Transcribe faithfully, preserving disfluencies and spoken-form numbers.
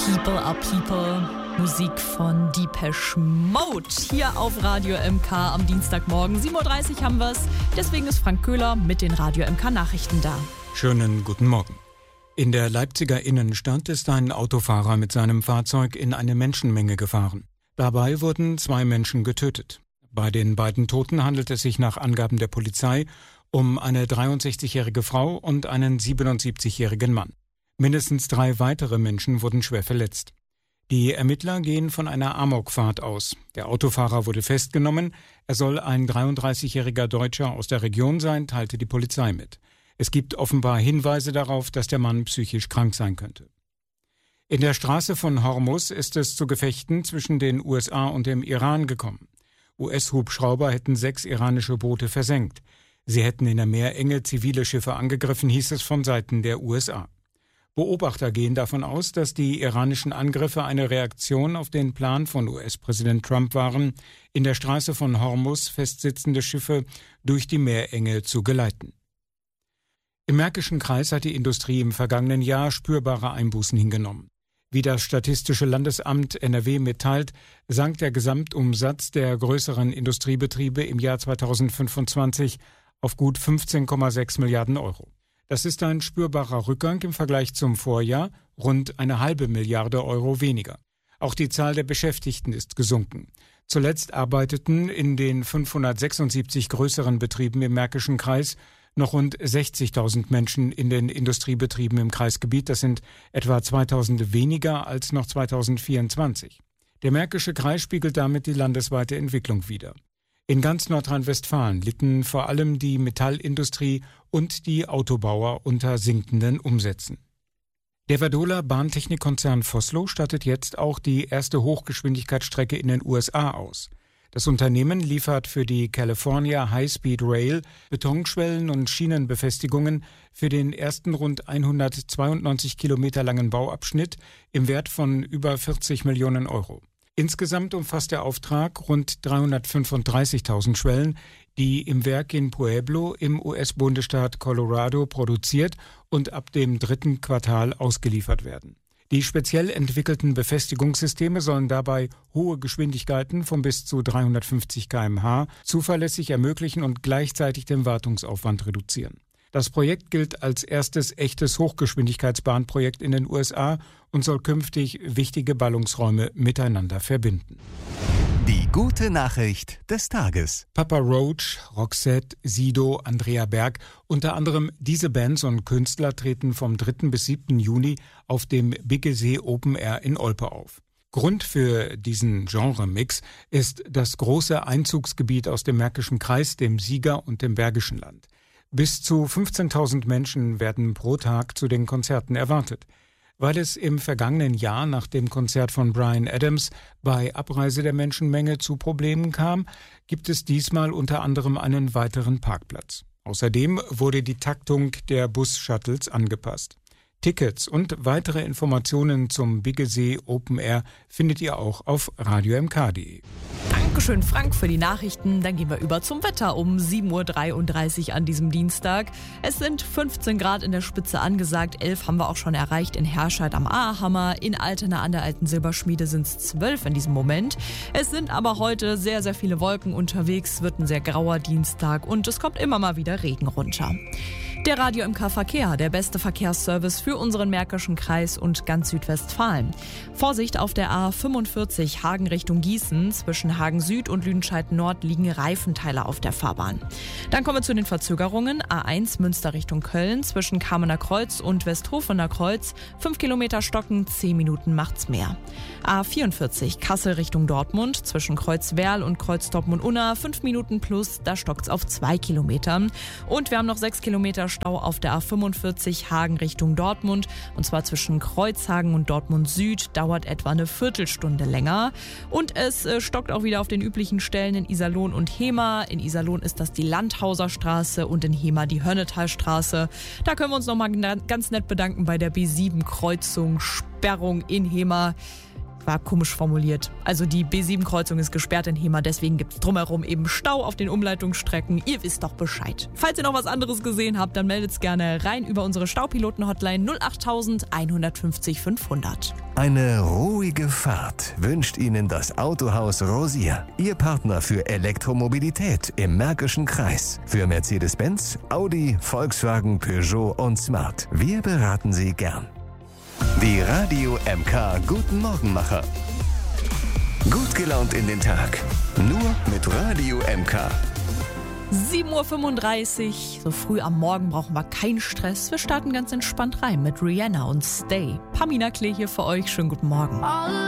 People are People. Musik von Depeche Mode hier auf Radio M K am Dienstagmorgen. sieben Uhr dreißig haben wir es. Deswegen ist Frank Köhler mit den Radio M K Nachrichten da. Schönen guten Morgen. In der Leipziger Innenstadt ist ein Autofahrer mit seinem Fahrzeug in eine Menschenmenge gefahren. Dabei wurden zwei Menschen getötet. Bei den beiden Toten handelt es sich nach Angaben der Polizei um eine dreiundsechzigjährige Frau und einen siebenundsiebzigjährigen Mann. Mindestens drei weitere Menschen wurden schwer verletzt. Die Ermittler gehen von einer Amokfahrt aus. Der Autofahrer wurde festgenommen. Er soll ein dreiunddreißigjähriger Deutscher aus der Region sein, teilte die Polizei mit. Es gibt offenbar Hinweise darauf, dass der Mann psychisch krank sein könnte. In der Straße von Hormuz ist es zu Gefechten zwischen den U S A und dem Iran gekommen. U S-Hubschrauber hätten sechs iranische Boote versenkt. Sie hätten in der Meerenge zivile Schiffe angegriffen, hieß es von Seiten der U S A. Beobachter gehen davon aus, dass die iranischen Angriffe eine Reaktion auf den Plan von U S-Präsident Trump waren, in der Straße von Hormuz festsitzende Schiffe durch die Meerenge zu geleiten. Im Märkischen Kreis hat die Industrie im vergangenen Jahr spürbare Einbußen hingenommen. Wie das Statistische Landesamt N R W mitteilt, sank der Gesamtumsatz der größeren Industriebetriebe im Jahr zweitausendfünfundzwanzig auf gut fünfzehn Komma sechs Milliarden Euro. Das ist ein spürbarer Rückgang im Vergleich zum Vorjahr, rund eine halbe Milliarde Euro weniger. Auch die Zahl der Beschäftigten ist gesunken. Zuletzt arbeiteten in den fünfhundertsechsundsiebzig größeren Betrieben im Märkischen Kreis noch rund sechzigtausend Menschen in den Industriebetrieben im Kreisgebiet. Das sind etwa zweitausend weniger als noch zweitausendvierundzwanzig. Der Märkische Kreis spiegelt damit die landesweite Entwicklung wider. In ganz Nordrhein-Westfalen litten vor allem die Metallindustrie und die Autobauer unter sinkenden Umsätzen. Der Verdola Bahntechnikkonzern Vossloh stattet jetzt auch die erste Hochgeschwindigkeitsstrecke in den U S A aus. Das Unternehmen liefert für die California High Speed Rail Betonschwellen und Schienenbefestigungen für den ersten rund hundertzweiundneunzig Kilometer langen Bauabschnitt im Wert von über vierzig Millionen Euro. Insgesamt umfasst der Auftrag rund dreihundertfünfunddreißigtausend Schwellen, die im Werk in Pueblo im U S-Bundesstaat Colorado produziert und ab dem dritten Quartal ausgeliefert werden. Die speziell entwickelten Befestigungssysteme sollen dabei hohe Geschwindigkeiten von bis zu dreihundertfünfzig Kilometer pro Stunde zuverlässig ermöglichen und gleichzeitig den Wartungsaufwand reduzieren. Das Projekt gilt als erstes echtes Hochgeschwindigkeitsbahnprojekt in den U S A und soll künftig wichtige Ballungsräume miteinander verbinden. Die gute Nachricht des Tages. Papa Roach, Roxette, Sido, Andrea Berg, unter anderem diese Bands und Künstler treten vom dritten bis siebten Juni auf dem Biggesee Open Air in Olpe auf. Grund für diesen Genremix ist das große Einzugsgebiet aus dem Märkischen Kreis, dem Sieger und dem Bergischen Land. Bis zu fünfzehntausend Menschen werden pro Tag zu den Konzerten erwartet. Weil es im vergangenen Jahr nach dem Konzert von Bryan Adams bei Abreise der Menschenmenge zu Problemen kam, gibt es diesmal unter anderem einen weiteren Parkplatz. Außerdem wurde die Taktung der Bus-Shuttles angepasst. Tickets und weitere Informationen zum Biggesee Open Air findet ihr auch auf radio m k punkt d e. Dankeschön, Frank, für die Nachrichten. Dann gehen wir über zum Wetter um sieben Uhr dreiunddreißig an diesem Dienstag. Es sind fünfzehn Grad in der Spitze angesagt. elf haben wir auch schon erreicht in Herscheid am Ahammer. In Altena an der Alten Silberschmiede sind es zwölf in diesem Moment. Es sind aber heute sehr, sehr viele Wolken unterwegs. Es wird ein sehr grauer Dienstag und es kommt immer mal wieder Regen runter. Der Radio M K Verkehr, der beste Verkehrsservice für unseren Märkischen Kreis und ganz Südwestfalen. Vorsicht auf der A fünfundvierzig Hagen Richtung Gießen. Zwischen Hagen Süd und Lüdenscheid Nord liegen Reifenteile auf der Fahrbahn. Dann kommen wir zu den Verzögerungen. A eins Münster Richtung Köln. Zwischen Kamener Kreuz und Westhofener Kreuz. fünf Kilometer stocken, zehn Minuten macht's mehr. A vierundvierzig Kassel Richtung Dortmund. Zwischen Kreuzwerl und Kreuz Dortmund-Unna. fünf Minuten plus, da stockt's auf zwei Kilometer. Und wir haben noch sechs Kilometer Stau auf der A fünfundvierzig Hagen Richtung Dortmund. Und zwar zwischen Kreuzhagen und Dortmund Süd dauert etwa eine Viertelstunde länger. Und es äh, stockt auch wieder auf den üblichen Stellen in Iserlohn und Hemer. In Iserlohn ist das die Landhauser Straße und in Hemer die Hönnetalstraße. Da können wir uns nochmal ganz nett bedanken bei der B sieben Kreuzung, Sperrung in Hemer. war komisch formuliert. Also die B sieben Kreuzung ist gesperrt in Hemer, deswegen gibt es drumherum eben Stau auf den Umleitungsstrecken. Ihr wisst doch Bescheid. Falls ihr noch was anderes gesehen habt, dann meldet's gerne rein über unsere Staupiloten-Hotline null acht eins fünf null fünfhundert. Eine ruhige Fahrt wünscht Ihnen das Autohaus Rosier. Ihr Partner für Elektromobilität im Märkischen Kreis. Für Mercedes-Benz, Audi, Volkswagen, Peugeot und Smart. Wir beraten Sie gern. Die Radio M K Guten Morgenmacher. Gut gelaunt in den Tag. Nur mit Radio M K. sieben Uhr fünfunddreißig, so früh am Morgen brauchen wir keinen Stress. Wir starten ganz entspannt rein mit Rihanna und Stay. Pamina Klee hier für euch. Schönen guten Morgen.